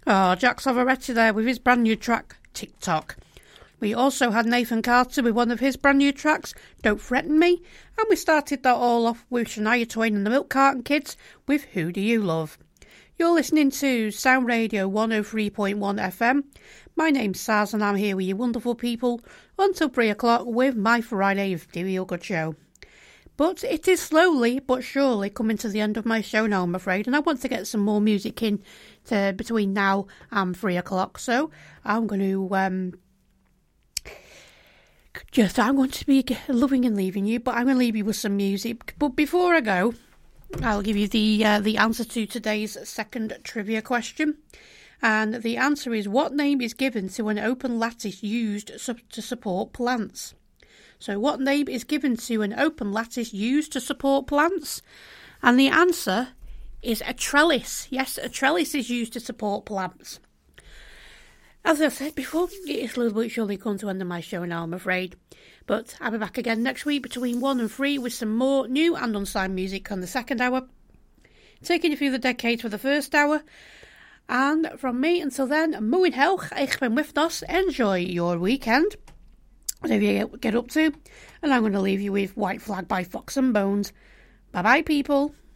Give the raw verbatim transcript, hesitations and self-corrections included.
Oh, Jack Savoretti there with his brand new track, TikTok. We also had Nathan Carter with one of his brand new tracks, Don't Threaten Me. And we started that all off with Shania Twain and the Milk Carton Kids with Who Do You Love? You're listening to Sound Radio one oh three point one F M. My name's Saz and I'm here with you wonderful people until three o'clock with my Friday Feel Good show. But it is slowly but surely coming to the end of my show now, I'm afraid, and I want to get some more music in to between now and three o'clock. So I'm going to um, just I'm going to be loving and leaving you, but I'm going to leave you with some music. But before I go, I'll give you the uh, the answer to today's second trivia question. And the answer is, what name is given to an open lattice used su- to support plants? So what name is given to an open lattice used to support plants? And the answer is a trellis. Yes, a trellis is used to support plants. As I've said before, it is slowly but surely come to the end of my show now, I'm afraid. But I'll be back again next week between one and three with some more new and unsigned music on the second hour. Taking you through the decades for the first hour. And from me until then, moin helg, ik ben with us. Enjoy your weekend, whatever you get up to. And I'm going to leave you with White Flag by Fox and Bones. Bye bye, people.